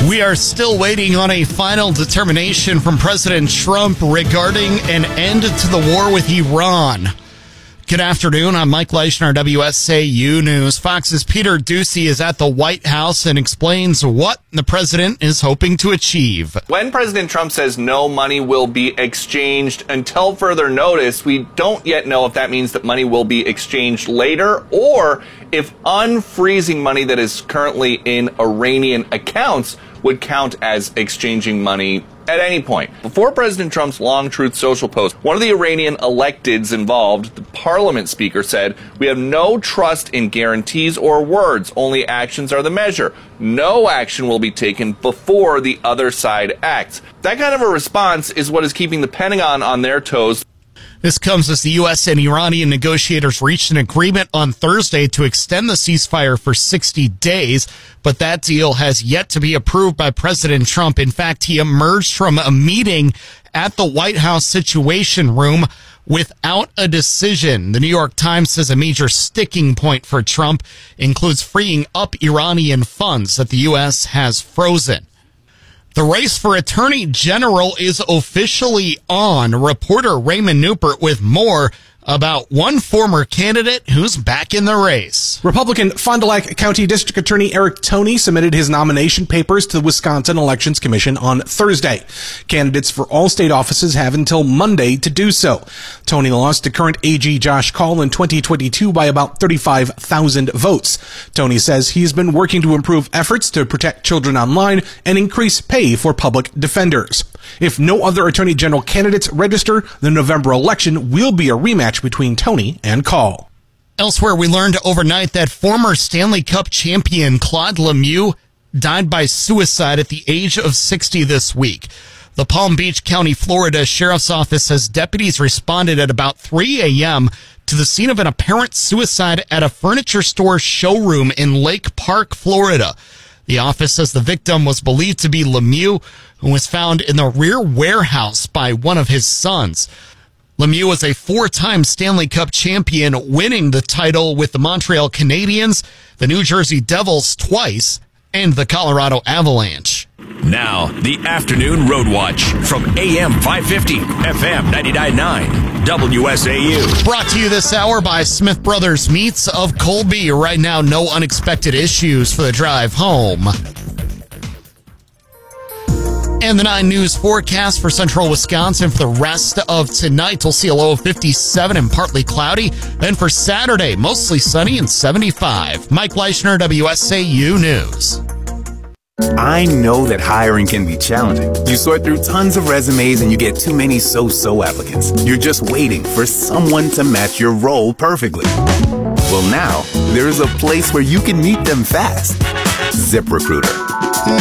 We are still waiting on a final determination from President Trump regarding an end to the war with Iran. Good afternoon. I'm Mike Leishner, WSAU News. Fox's Peter Doocy is at the White House and explains what the president is hoping to achieve. When President Trump says no money will be exchanged until further notice, we don't yet know if that means that money will be exchanged later or if unfreezing money that is currently in Iranian accounts would count as exchanging money at any point. Before President Trump's long Truth Social post, one of the Iranian electeds involved, the parliament speaker, said, "We have no trust in guarantees or words. Only actions are the measure. No action will be taken before the other side acts." That kind of a response is what is keeping the Pentagon on their toes. This comes as the U.S. and Iranian negotiators reached an agreement on Thursday to extend the ceasefire for 60 days, but that deal has yet to be approved by President Trump. In fact, he emerged from a meeting at the White House Situation Room without a decision. The New York Times says a major sticking point for Trump includes freeing up Iranian funds that the U.S. has frozen. The race for Attorney General is officially on. Reporter Raymond Newport with more about one former candidate who's back in the race. Republican Fond du Lac County District Attorney Eric Toney submitted his nomination papers to the Wisconsin Elections Commission on Thursday. Candidates for all state offices have until Monday to do so. Toney lost to current AG Josh Kaul in 2022 by about 35,000 votes. Toney says he's been working to improve efforts to protect children online and increase pay for public defenders. If no other Attorney General candidates register, the November election will be a rematch between Toney and Kaul. Elsewhere, we learned overnight that former Stanley Cup champion Claude Lemieux died by suicide at the age of 60 this week. The Palm Beach County, Florida Sheriff's Office says deputies responded at about 3 a.m. to the scene of an apparent suicide at a furniture store showroom in Lake Park, Florida. The office says the victim was believed to be Lemieux, who was found in the rear warehouse by one of his sons. Lemieux was a four-time Stanley Cup champion, winning the title with the Montreal Canadiens, the New Jersey Devils twice, and the Colorado Avalanche. Now, the Afternoon Road Watch from AM 550, FM 99.9, WSAU. Brought to you this hour by Smith Brothers Meats of Colby. Right now, no unexpected issues for the drive home. And the 9 News forecast for central Wisconsin for the rest of tonight. We'll see a low of 57 and partly cloudy. Then for Saturday, mostly sunny and 75. Mike Leishner, WSAU News. I know that hiring can be challenging. You sort through tons of resumes and you get too many so-so applicants. You're just waiting for someone to match your role perfectly. Well, now, there's a place where you can meet them fast. ZipRecruiter.